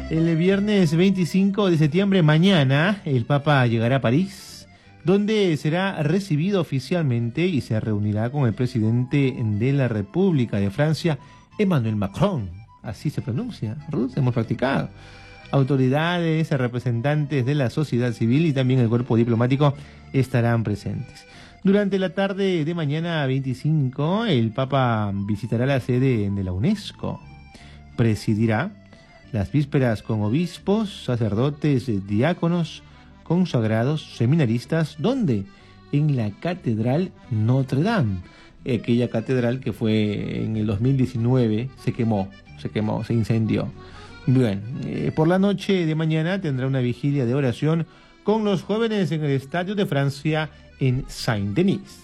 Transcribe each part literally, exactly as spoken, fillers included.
El viernes veinticinco de septiembre, mañana, el Papa llegará a París, donde será recibido oficialmente y se reunirá con el presidente de la República de Francia, Emmanuel Macron. Así se pronuncia, Ruth, hemos practicado. Autoridades, representantes de la sociedad civil y también el cuerpo diplomático estarán presentes. Durante la tarde de mañana veinticinco, el Papa visitará la sede de la UNESCO. Presidirá las vísperas con obispos, sacerdotes, diáconos, consagrados, seminaristas. ¿Dónde? En la Catedral Notre Dame. Aquella catedral que fue en el dos mil diecinueve, se quemó, se quemó, se incendió. Bien, eh, por la noche de mañana tendrá una vigilia de oración con los jóvenes en el Estadio de Francia en Saint-Denis.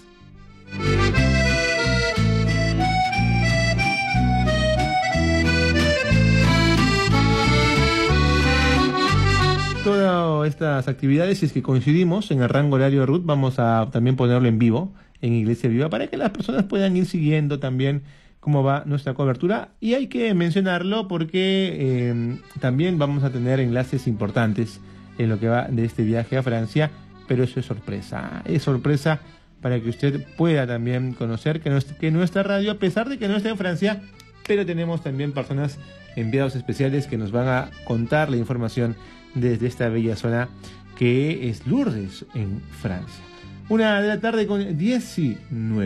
Todas estas actividades, si es que coincidimos en el rango horario de Ruth, vamos a también ponerlo en vivo, en Iglesia Viva, para que las personas puedan ir siguiendo también cómo va nuestra cobertura. Y hay que mencionarlo porque eh, también vamos a tener enlaces importantes en lo que va de este viaje a Francia, pero eso es sorpresa, es sorpresa para que usted pueda también conocer que, nuestra, que nuestra radio, a pesar de que no está en Francia, pero tenemos también personas, enviados especiales que nos van a contar la información desde esta bella zona que es Lourdes, en Francia. Una de la tarde con diecinueve.